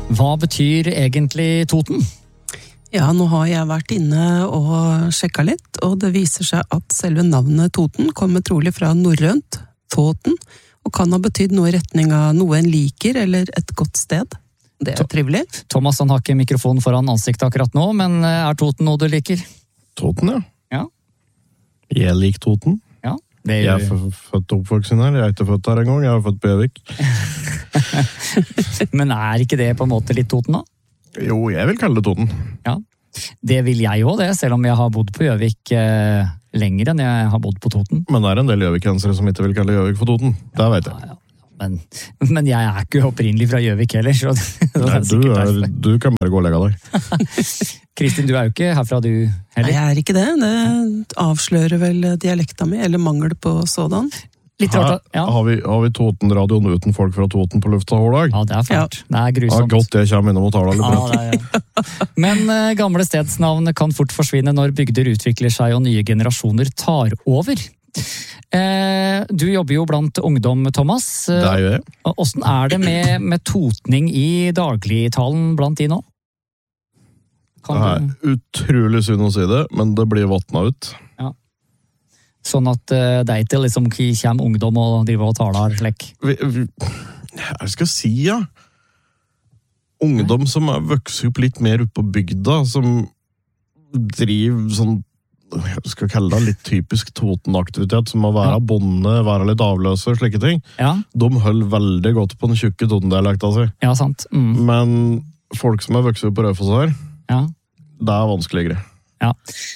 Hva betyr egentlig Toten? Ja, nå har jeg vært inne og sjekket litt, og det viser seg at selve navnet Toten kommer trolig fra norrønt, Toten, og kan ha betydd noe i retning av noe en liker, eller et godt sted. Det trivelig. Thomas, han har ikke mikrofonen foran ansiktet akkurat nå, men Toten noe du liker? Toten, ja. Ja. Jeg liker Toten. Ja. Jeg er født og oppvokst her, jeg er ikke født her en gang, jeg er født på Gjøvik. Men ikke det på en måte litt Toten da? Jo, jeg vil kalle det Toten. Ja, det vil jeg også det, selv om jeg har bodd på Gjøvik lenger enn jeg har bodd på Toten. Men det er en del gjøvikensere som ikke vil kalle Gjøvik for Toten, det vet jeg. Ja. Men jeg er ikke opprinnelig fra Gjøvik heller, så Nei, du kan bare gå og legge deg. Kristin, du er jo ikke herfra du heller. Nei, jeg er ikke det. Det avslører vel dialekta mi, eller mangel på sådan. Litt rart, ja. Har vi Toten-radioen uten folk fra Toten på lufta hver dag? Ja, det er fælt. Ja. Det er grusomt. Ja, godt jeg kommer innom og tar det litt bra. Ja. Men gamle stedsnavn kan fort forsvinne når bygder utvikler seg og nye generasjoner tar over. Du jobber jo blant ungdom, Thomas. Det gjør jeg. Hvordan er det med totning i dagligtalen blant de nå? Det er utrolig synd å si det, men det blir vattnet ut. Ja. Sånn at det ikke liksom kommer ungdom og driver og taler slik. Jeg skal si, ja. Ungdom som vokser opp litt mer ut på bygda, som driver sånn, jeg skal kalle det litt typisk Toten-aktivitet, som å være bonde, være litt avløser, slike ting. Ja. De holder veldig godt på den tjukke Toten-dialekta si. Ja, sant. Men folk som vokser opp på Raufoss her, det er vanskeligere. Ja.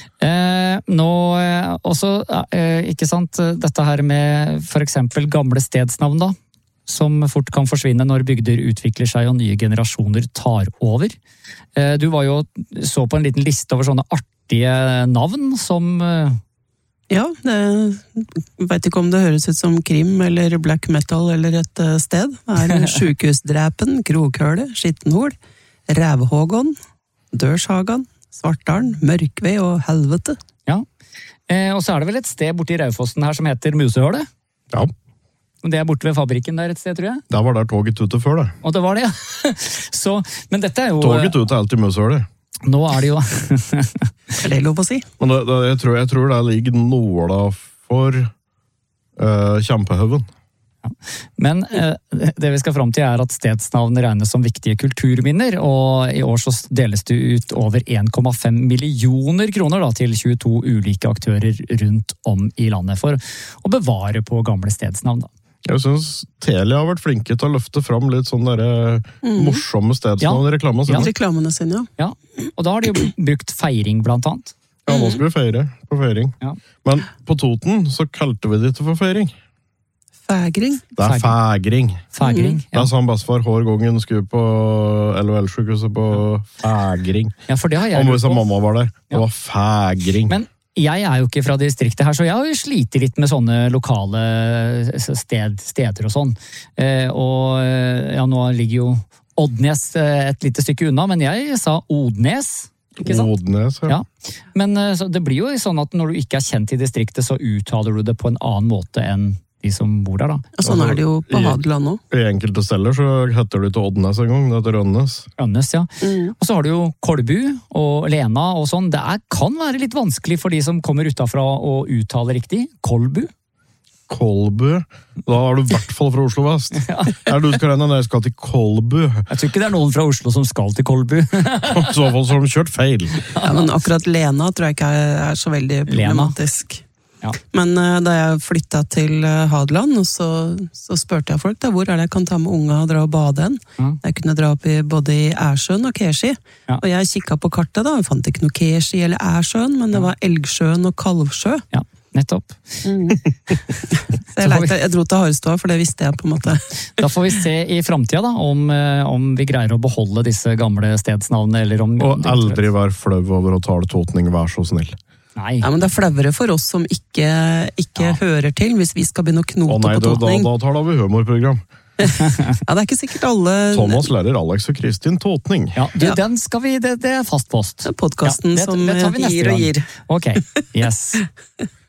Nå også, ikke sant, dette her med for eksempel gamle stedsnavn da, som fort kan forsvinne når bygder utvikler seg og nye generasjoner tar over. Du var jo så på en liten liste over sånne artige navn som... Ja, jeg vet ikke om det høres ut som krim eller black metal eller et sted. Det Sjukehusdrepen, Krokhøle, Skittenhol, Rævhågon, Dørshagan, Svartdalen, Mørkvei og Helvete. Ja, og så er det vel et sted borte i Raufossen her som heter Musehøle? Ja. Det er borte ved fabrikken der et sted, tror jeg? Det var der toget ute før det. Og det var det, ja. Så, men dette er jo... Toget ute er alltid Musehøle. Nå er det jo... Er det lov å si? Men jeg tror det ligger nåla for Kjempehaugen. Ja. Men det vi skal fram til er at stedsnavn regnes som viktige kulturminner, og i år så deles det ut over 1,5 millioner kroner da, til 22 ulike aktører rundt om i landet for å bevare på gamle stedsnavn. Da. Jeg synes Telia har vært flinke til å løfte fram litt sånne morsomme stedsnavn i reklamene sine. Ja, reklamene sine, ja. Og da har de jo brukt feiring blant annet. Ja, nå skal vi feire på feiring. Ja. Men på Toten så kalte vi det ikke for feiring. Fægring. Det er fægring. Fægring, ja. Det sa bestefar hver gang hun skulle på LHL-sykehuset på fægring. Ja, for det har jeg lurt på. Om mamma var der. Det var fægring. Men jeg er jo ikke fra distriktet her, så jeg har jo slitt litt med sånne lokale steder og sånn. Og ja, nå ligger jo Oddnes et lite stykke unna, men jeg sa Odnes. Ikke sant? Odnes, ja. Men så det blir jo sånn at når du ikke er kjent i distriktet, så uttaler du det på en annen måte enn de som bor der, da. Ja, sånn er det jo på Hadeland nå. I enkelte steder så heter det ikke Oddnes en gang, det heter Rønnes. Rønnes, ja. Og så har du jo Kolbu og Lena og sånn. Det kan være litt vanskelig for de som kommer utenfra å uttale riktig. Kolbu. Kolbu? Da er du i hvert fall fra Oslo Vest. Ja. Du skal regne når jeg skal til Kolbu. Jeg tror ikke det er noen fra Oslo som skal til Kolbu. I så fall så har de kjørt feil. Ja, men akkurat Lena tror jeg ikke er så veldig problematisk. Ja. Men da jeg flyttet til Hadeland, så spurte jeg folk da, hvor er det jeg kan ta med unga og dra og bade hen. Jeg kunne dra opp både i Ærsjøen og Keski. Ja. Og jeg kikket på kartet da, jeg fant ikke noe Keski eller Ærsjøen, men det var Elgsjøen og Kalvsjø. Ja, nettopp. Så jeg dro til Harestua, for det visste jeg på en måte. Da får vi se i fremtiden da, om vi greier å beholde disse gamle stedsnavnene, eller om... Og aldri være flau over å tale totning, vær så snill. Nei. Ja, men det er flauere for oss som ikke hører til, hvis vi skal begynne å knote på totning. Da tar vi humorprogram. Ja, det er ikke sikkert alle... Thomas lærer Alex og Kristin totning. Ja, den skal vi, det er fast post. Det er podcasten som gir og gir. Ok, yes.